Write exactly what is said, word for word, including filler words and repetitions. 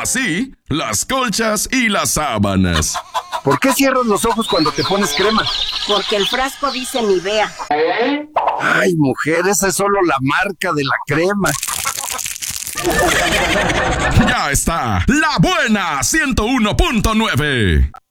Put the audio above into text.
Así, las colchas y las sábanas. ¿Por qué cierras los ojos cuando te pones crema? Porque el frasco dice Nivea. Ay, mujer, esa es solo la marca de la crema. Ya está, La Buena ciento uno punto nueve.